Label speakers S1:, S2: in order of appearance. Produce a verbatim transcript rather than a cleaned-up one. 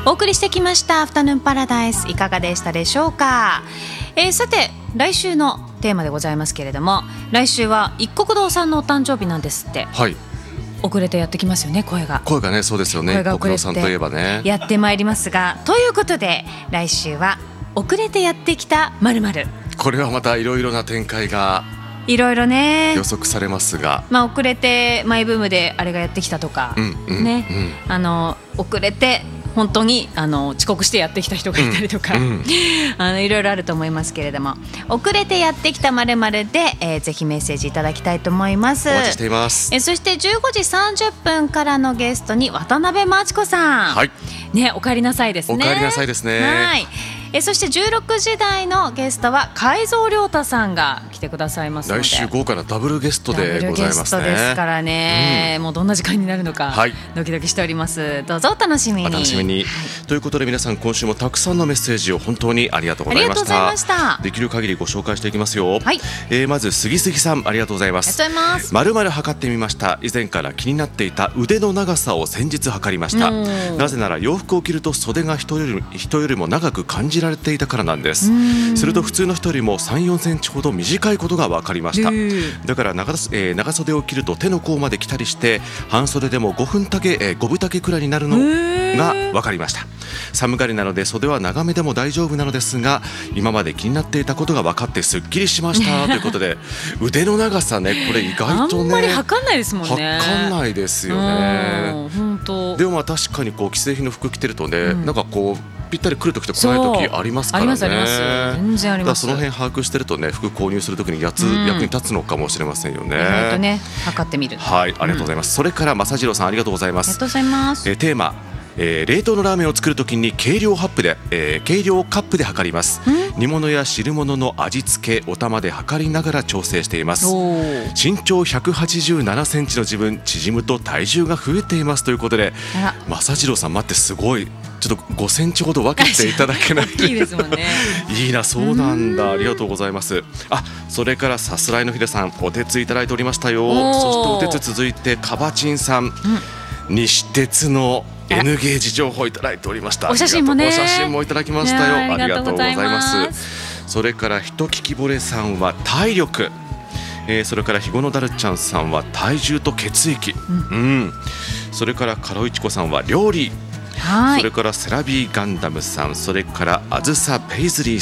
S1: お送りしてきましたアフタヌーンパラダイス、いかがでしたでしょうか。えー、さて来週のテーマでございますけれども、来週は一国堂さんのお誕生日なんですって。
S2: はい、
S1: 遅れてやってきますよね。声が
S2: 声がね、そうですよね。一国堂さんといえばね、
S1: やってまいりますが、ということで来週は遅れてやってきた〇〇。
S2: これはまたいろいろな展開が
S1: いろいろね
S2: 予測されますが、
S1: まあ、遅れてマイブームであれがやってきたとか、
S2: うんうん
S1: ね、
S2: うん、
S1: あの遅れて本当にあの遅刻してやってきた人がいたりとか、うんうん、あのいろいろあると思いますけれども、遅れてやってきた〇〇で、えー、ぜひメッセージいただきたいと思います。
S2: お待ちしています。
S1: えー、そしてじゅうごじさんじゅっぷんからのゲストに渡辺真知子さん、
S2: はい、
S1: ね、お帰りなさいですね。
S2: お帰りなさいですね。
S1: はい、えそしてじゅうろくじ台のゲストは海蔵亮太さんが来てくださいますので、
S2: 来週豪華なダブルゲストでございますね。
S1: ダブルゲストですからね、うん、もうどんな時間になるのか、はい、ドキドキしております。どうぞお楽しみに。
S2: お楽しみに、はい、ということで皆さん、今週もたくさんのメッセージを本当にありがとうございました。ありがとうございました。できる限りご紹介していきますよ。はい、えー、まず杉杉さん、ありがとうございます。
S1: ありがとうございます。
S2: まるまる測ってみました。以前から気になっていた腕の長さを先日測りました。なぜなら洋服を着ると袖が人より、人よりも長く感じられていたからなんです。すると普通の人よりも さん、よんセンチほど短いことが分かりました。だから 長,、えー、長袖を着ると手の甲まで来たりして、半袖でもごふん丈、えー、ごぶ丈くらいになるのが分かりました。寒がりなので袖は長めでも大丈夫なのですが、今まで気になっていたことが分かってすっきりしましたということで、腕の長さね、これ意外とね、
S1: あんまり測んないですもんね。
S2: 測んないですよね。
S1: 本当。
S2: でもまあ確かにこう既製品の服着てるとね、うん、なんかこうぴったり来る時と来ない時ありますからね。
S1: ありますあります。全然あります。
S2: だからその辺把握してるとね、服購入する時にやつ、うん、役に立つのかもしれませんよね。
S1: 意外とね、測ってみる。
S2: はい、ありがとうございます。うん、それから正次郎さん、ありがとうございます。
S1: ありがとうございます。
S2: えー、テーマ、えー、冷凍のラーメンを作るときに計量ハップで、えー、計量カップで測ります。煮物や汁物の味付け、お玉で測りながら調整しています。身長ひゃくはちじゅうななセンチの自分、縮むと体重が増えていますということで、正次郎さん、待って、すごいちょっとごセンチほど分けていただけない
S1: 大きいですもんね。
S2: いいな、そうなんだ、ありがとうございます。あ、それからさすらいのひでさん、お手ついただいておりましたよ。そしてお手つ続いてかばちんさん、うん、西鉄のN ゲージ情報いただいておりました。
S1: お写真もね、
S2: お写真もいただきましたよ。ありがとうございます。それからひとききぼれさんは体力、えー、それからひごのだるちゃんさんは体重と血液、うんうん、それからカロイチコさんは料理、はい、それからセラビーガンダムさん、それからあずさペイズリー